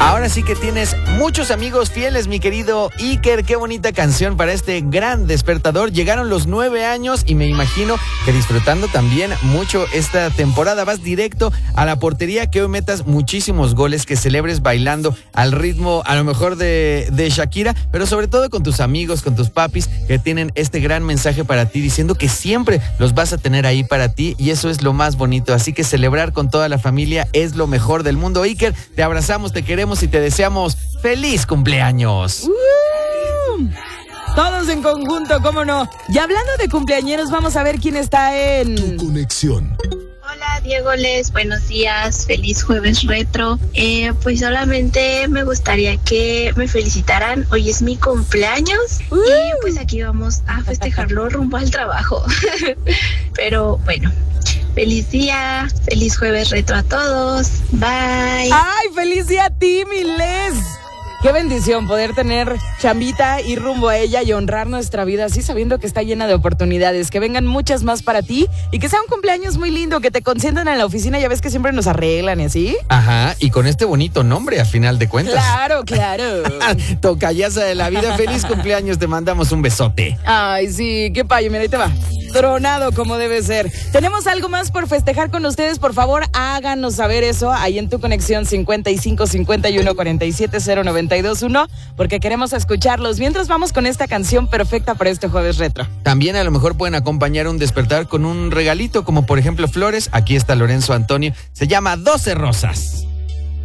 Ahora sí que tienes muchos amigos fieles, mi querido Iker. Qué bonita canción para este gran despertador. Llegaron los 9 años y me imagino que disfrutando también mucho esta temporada. Vas directo a la portería, que hoy metas muchísimos goles, que celebres bailando al ritmo a lo mejor de Shakira, pero sobre todo con tus amigos, con tus papis, que tienen este gran mensaje para ti, diciendo que siempre los vas a tener ahí para ti, y eso es lo más bonito. Así que celebrar con toda la familia es lo mejor del mundo. Iker, te abrazamos, te queremos y te deseamos feliz cumpleaños. Todos en conjunto, ¿cómo no? Y hablando de cumpleañeros, vamos a ver quién está en Tu conexión. Hola Diego Les, buenos días, feliz jueves retro. Pues solamente me gustaría que me felicitaran, hoy es mi cumpleaños y pues aquí vamos a festejarlo rumbo al trabajo. Pero bueno, feliz día, feliz jueves retro a todos, bye. ¡Ay, feliz día a ti, mi Les! Qué bendición poder tener chambita y rumbo a ella y honrar nuestra vida así, sabiendo que está llena de oportunidades, que vengan muchas más para ti y que sea un cumpleaños muy lindo, que te consientan en la oficina. Ya ves que siempre nos arreglan y así. Ajá, y con este bonito nombre a final de cuentas. Claro, claro. Tocayasa de la vida, feliz cumpleaños, te mandamos un besote. Ay, sí, qué payo, mira, ahí te va. Tronado como debe ser. Tenemos algo más por festejar con ustedes, por favor, háganos saber eso ahí en tu conexión 55 51 47 0921, porque queremos escucharlos. Mientras vamos con esta canción perfecta para este jueves retro. También a lo mejor pueden acompañar un despertar con un regalito, como por ejemplo flores. Aquí está Lorenzo Antonio, se llama 12 rosas.